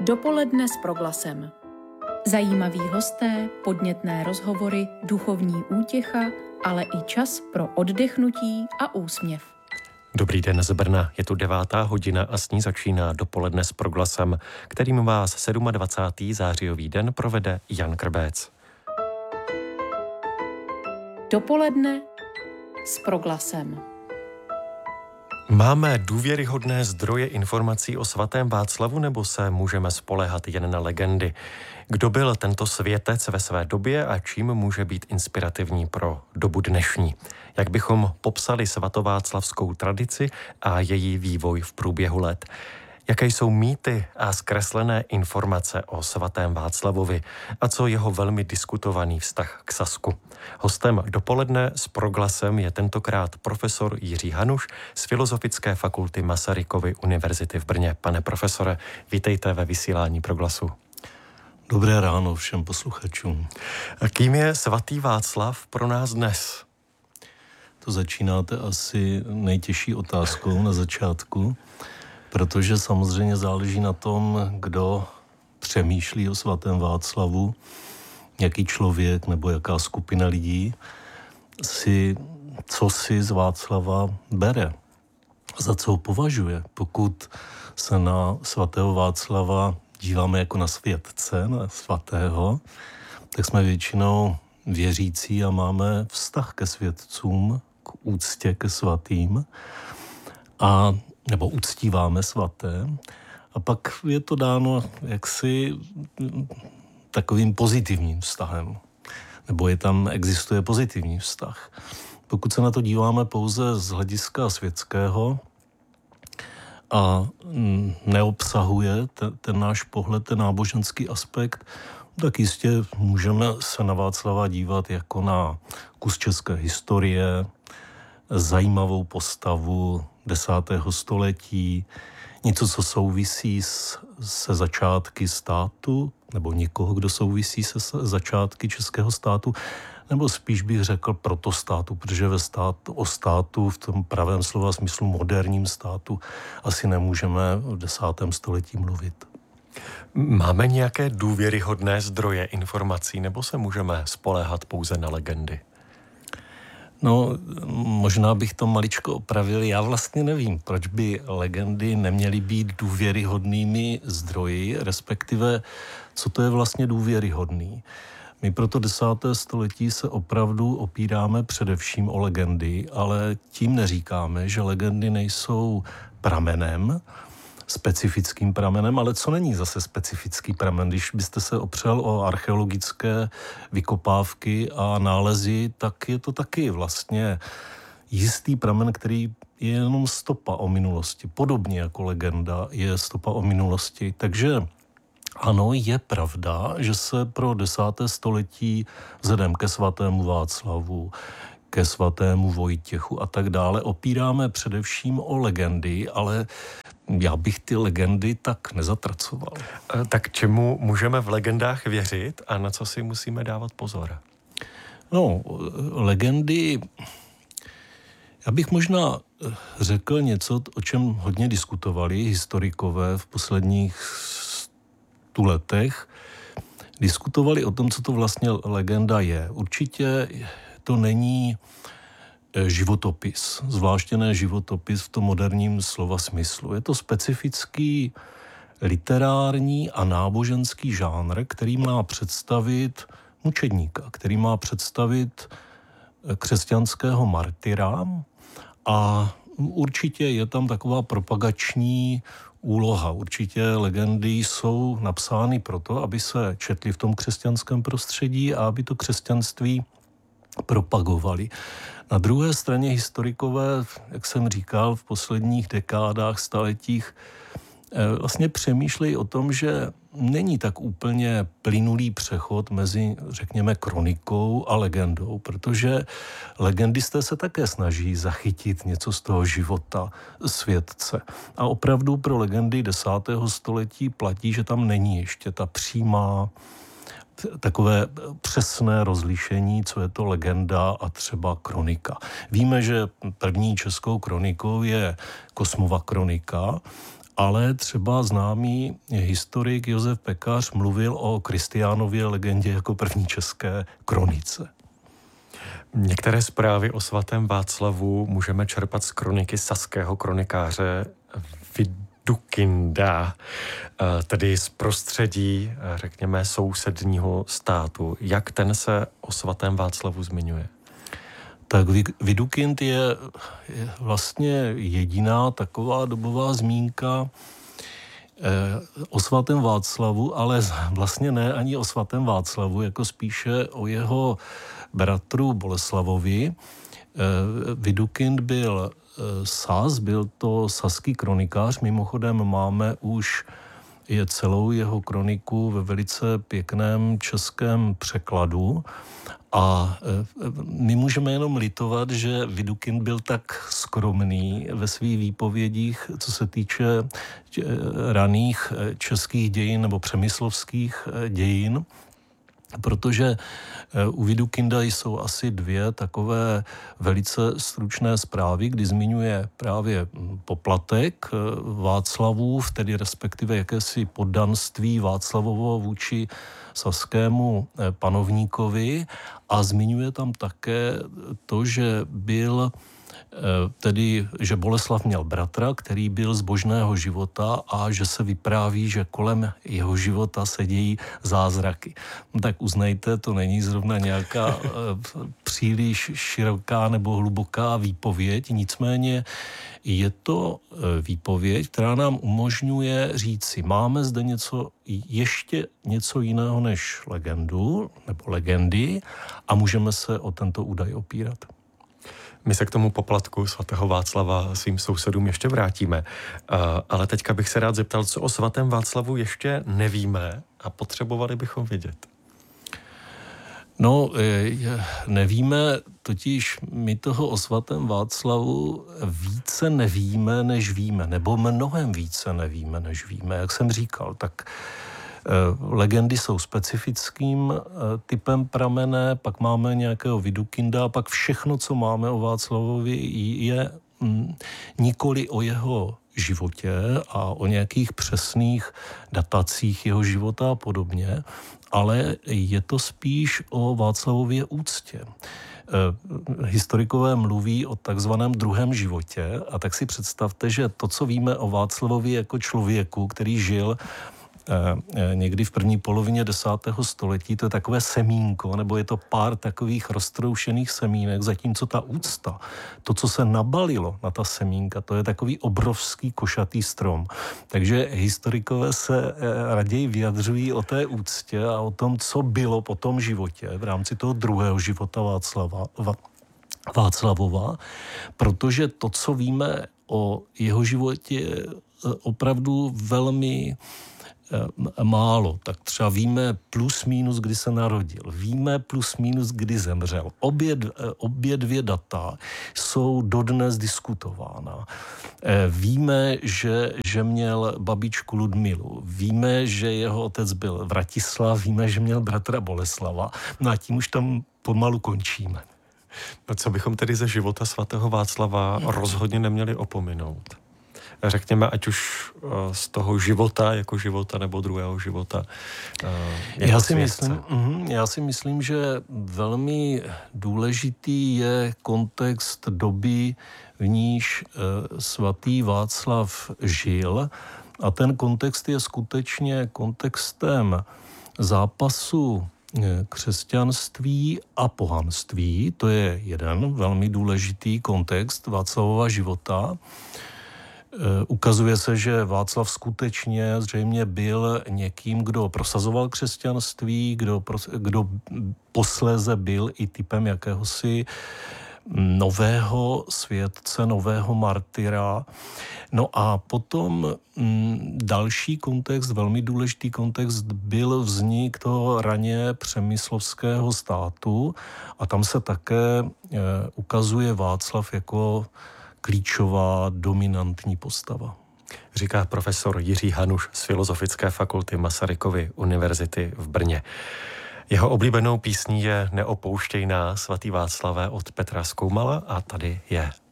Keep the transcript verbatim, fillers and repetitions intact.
Dopoledne s Proglasem. Zajímaví hosté, podnětné rozhovory, duchovní útěcha, ale i čas pro oddechnutí a úsměv. Dobrý den z Brna, je tu devátá hodina a s ní začíná Dopoledne s Proglasem, kterým vás dvacátého sedmého zářijový den provede Jan Krbec. Dopoledne s Proglasem. Máme důvěryhodné zdroje informací o svatém Václavu, nebo se můžeme spoléhat jen na legendy? Kdo byl tento světec ve své době a čím může být inspirativní pro dobu dnešní? Jak bychom popsali svatováclavskou tradici a její vývoj v průběhu let? Jaké jsou mýty a zkreslené informace o svatém Václavovi a co jeho velmi diskutovaný vztah k Sasku? Hostem Dopoledne s Proglasem je tentokrát profesor Jiří Hanuš z Filozofické fakulty Masarykovy univerzity v Brně. Pane profesore, vítejte ve vysílání Proglasu. Dobré ráno všem posluchačům. A kým je svatý Václav pro nás dnes? To začínáte asi nejtěžší otázkou na začátku, protože samozřejmě záleží na tom, kdo přemýšlí o svatém Václavu, jaký člověk nebo jaká skupina lidí si, co si z Václava bere, za co ho považuje. Pokud se na svatého Václava díváme jako na světce, na svatého, tak jsme většinou věřící a máme vztah ke světcům, k úctě ke svatým, a, nebo uctíváme svaté. A pak je to dáno jaksi takovým pozitivním vztahem. Nebo je tam, existuje pozitivní vztah. Pokud se na to díváme pouze z hlediska světského a neobsahuje ten, ten náš pohled, ten náboženský aspekt, tak jistě můžeme se na Václava dívat jako na kus české historie, zajímavou postavu desátého století, něco, co souvisí s, se začátky státu, nebo někoho, kdo souvisí se začátky českého státu, nebo spíš bych řekl protostátu, protože ve stát, o státu v tom pravém slova smyslu moderním státu asi nemůžeme v desátém století mluvit. Máme nějaké důvěryhodné zdroje informací, nebo se můžeme spoléhat pouze na legendy? No, možná bych to maličko opravil. Já vlastně nevím, proč by legendy neměly být důvěryhodnými zdroji, respektive co to je vlastně důvěryhodný. My pro to desáté století se opravdu opíráme především o legendy, ale tím neříkáme, že legendy nejsou pramenem, specifickým pramenem, ale co není zase specifický pramen? Když byste se opřel o archeologické vykopávky a nálezy, tak je to taky vlastně jistý pramen, který je jenom stopa o minulosti. Podobně jako legenda je stopa o minulosti. Takže ano, je pravda, že se pro desáté století vzhledem ke svatému Václavu, ke svatému Vojtěchu a tak dále opíráme především o legendy, ale já bych ty legendy tak nezatracoval. Tak čemu můžeme v legendách věřit a na co si musíme dávat pozor? No, legendy... Já bych možná řekl něco, o čem hodně diskutovali historikové v posledních stu letech. Diskutovali o tom, co to vlastně legenda je. Určitě to není životopis, zvláště ne životopis v tom moderním slova smyslu. Je to specifický literární a náboženský žánr, který má představit mučedníka, který má představit křesťanského martyra a určitě je tam taková propagační úloha. Určitě legendy jsou napsány proto, aby se četly v tom křesťanském prostředí a aby to křesťanství propagovali. Na druhé straně historikové, jak jsem říkal, v posledních dekádách, staletích vlastně přemýšlejí o tom, že není tak úplně plynulý přechod mezi, řekněme, kronikou a legendou, protože legendisté se také snaží zachytit něco z toho života světce. A opravdu pro legendy desátého století platí, že tam není ještě ta přímá takové přesné rozlišení, co je to legenda a třeba kronika. Víme, že první českou kronikou je Kosmova kronika ale třeba známý historik Josef Pekař mluvil o Kristiánově legendě jako první české kronice. Některé zprávy o svatém Václavu můžeme čerpat z kroniky saského kronikáře Vidukinda, tedy z prostředí, řekněme, sousedního státu. Jak ten se o svatém Václavu zmiňuje? Tak Vidukind je, je vlastně jediná taková dobová zmínka o svatém Václavu, ale vlastně ne ani o svatém Václavu, jako spíše o jeho bratru Boleslavovi. Vidukind byl Sas, byl to saský kronikář, mimochodem máme už je celou jeho kroniku ve velice pěkném českém překladu. A my můžeme jenom litovat, že Vidukind byl tak skromný ve svých výpovědích, co se týče raných českých dějin nebo přemyslovských dějin, protože u Vidukinda jsou asi dvě takové velice stručné zprávy, kdy zmiňuje právě poplatek Václavův, tedy respektive jakési poddanství Václavovo vůči saskému panovníkovi, a zmiňuje tam také to, že byl tedy, že Boleslav měl bratra, který byl z božného života a že se vypráví, že kolem jeho života se dějí zázraky. No tak uznejte, to není zrovna nějaká příliš široká nebo hluboká výpověď, nicméně je to výpověď, která nám umožňuje říci, máme zde něco, ještě něco jiného než legendu nebo legendy a můžeme se o tento údaj opírat. My se k tomu poplatku svatého Václava svým sousedům ještě vrátíme, ale teďka bych se rád zeptal, co o svatém Václavu ještě nevíme a potřebovali bychom vědět. No, nevíme, totiž my toho o svatém Václavu více nevíme, než víme, nebo mnohem více nevíme, než víme. Jak jsem říkal, tak legendy jsou specifickým typem pramené, pak máme nějakého Vidukinda a pak všechno, co máme o Václavovi, je nikoli o jeho životě a o nějakých přesných datacích jeho života a podobně, ale je to spíš o Václavově úctě. Historikové mluví o takzvaném druhém životě a tak si představte, že to, co víme o Václavovi jako člověku, který žil někdy v první polovině desátého století, to je takové semínko, nebo je to pár takových roztroušených semínek, zatímco ta úcta, to, co se nabalilo na ta semínka, to je takový obrovský košatý strom. Takže historikové se raději vyjadřují o té úctě a o tom, co bylo po tom životě v rámci toho druhého života Václava, Václavova, protože to, co víme o jeho životě, je opravdu velmi málo. Tak třeba víme plus minus, kdy se narodil. Víme plus minus, kdy zemřel. Obě, obě dvě data jsou dodnes diskutována. Víme, že, že měl babičku Ludmilu. Víme, že jeho otec byl Vratislav. Víme, že měl bratra Boleslava. No a tím už tam pomalu končíme. No co bychom tedy ze života svatého Václava rozhodně neměli opominout? Řekněme, ať už z toho života jako života nebo druhého života. Jako já, si myslím, já si myslím, že velmi důležitý je kontext doby, v níž svatý Václav žil. A ten kontext je skutečně kontextem zápasu křesťanství a pohanství. To je jeden velmi důležitý kontext Václavova života. Ukazuje se, že Václav skutečně zřejmě byl někým, kdo prosazoval křesťanství, kdo, kdo posléze byl i typem jakéhosi nového světce, nového martyra. No a potom m, další kontext, velmi důležitý kontext, byl vznik toho raně přemyslovského státu a tam se také e, ukazuje Václav jako klíčová, dominantní postava. Říká profesor Jiří Hanuš z Filozofické fakulty Masarykovy univerzity v Brně. Jeho oblíbenou písní je Neopouštěj nás, svatý Václave od Petra Skoumala a tady je